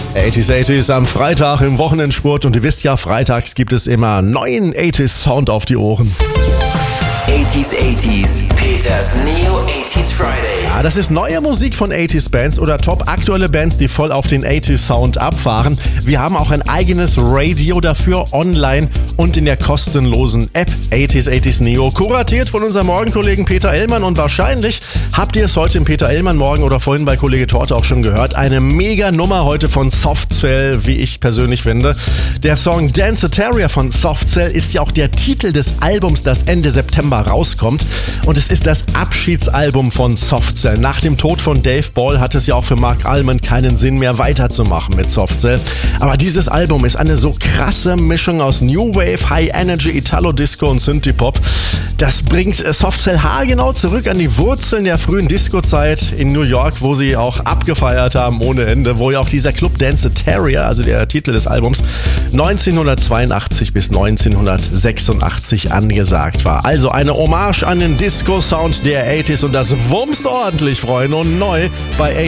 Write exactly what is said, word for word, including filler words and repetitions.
achtziger achtziger am Freitag im Wochenendspurt und ihr wisst ja, freitags gibt es immer neuen achtziger Sound auf die Ohren. achtziger achtziger, Peters Neo achtziger Friday. Ja, das ist neue Musik von achtziger Bands oder top aktuelle Bands, die voll auf den achtziger Sound abfahren. Wir haben auch ein eigenes Radio dafür, online und in der kostenlosen App achtziger achtziger Neo, kuratiert von unserem Morgenkollegen Peter Ellmann. Und wahrscheinlich habt ihr es heute im Peter Ellmann Morgen oder vorhin bei Kollege Torte auch schon gehört. Eine mega Nummer heute von Softcell, wie ich persönlich finde. Der Song Danceteria von Softcell ist ja auch der Titel des Albums, das Ende September rauskommt. Und es ist das Abschiedsalbum von Softcell. Nach dem Tod von Dave Ball hat es ja auch für Mark Almond keinen Sinn mehr weiterzumachen mit Softcell. Aber dieses Album ist eine so krasse Mischung aus New Wave, High Energy, Italo Disco und Synthie-Pop. Das bringt Softcell haargenau zurück an die Wurzeln der frühen Disco-Zeit in New York, wo sie auch abgefeiert haben ohne Ende, wo ja auch dieser Club Danceteria, also der Titel des Albums, neunzehnhundertzweiundachtzig bis neunzehnhundertsechsundachtzig angesagt war. Also eine Hommage an den Disco-Sound der achtziger und das wumst ordentlich, Freunde, und neu bei